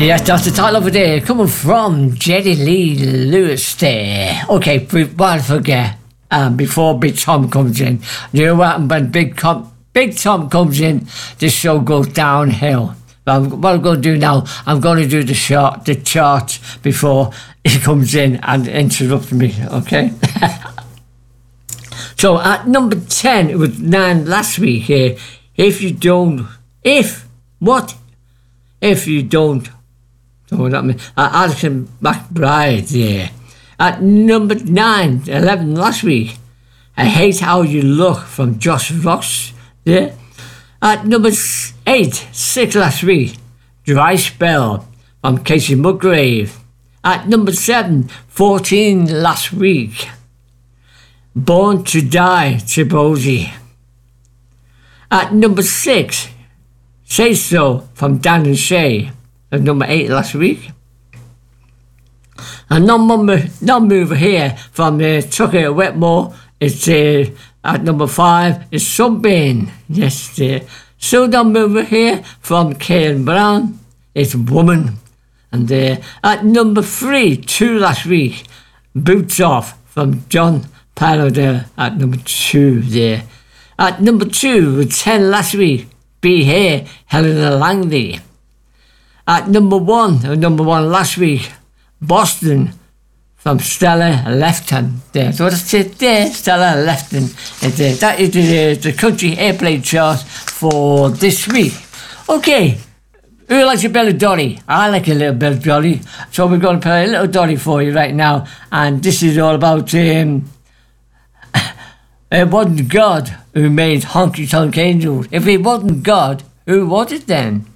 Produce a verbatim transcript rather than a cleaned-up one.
Yes, that's the title of the day, coming from Jerry Lee Lewis there. Okay, before I forget, um, before Big Tom comes in, you know what happens when Big, Com- Big Tom comes in, this show goes downhill. But what I'm going to do now, I'm going to do the chart, the chart before he comes in and interrupts me, okay? So at number ten, it was nine last week here. If you don't, if, what? If you don't, don't know what that means. Uh, Alison McBride, yeah. At number nine, eleven last week, I Hate How You Look from Josh Ross, yeah. At number eight, six last week, Dry Spell from Casey Musgrave. At number seven, fourteen last week, Born to Die, Tibosi. At number six, Say So from Dan and Shay. At number eight last week. And number number here from uh, Tucker Wetmore. It's uh, at number five is Sunbeam. Yes, uh, so number here from Karen Brown. It's Woman. And uh, at number three, two last week, Boots Off from John Paradell at number two there. At number two, ten last week, Be Here, Helena Langley. At number one, or number one last week, Boston from Stella Lefton there. So that's it there, Stella Lefton. Uh, that is the, the country airplay chart for this week. Okay, who likes a bit of Dolly? I like a little bit of Dolly. So we're going to play a little Dolly for you right now. And this is all about... Um, It wasn't God who made Honky Tonk Angels. If it wasn't God, who was it then?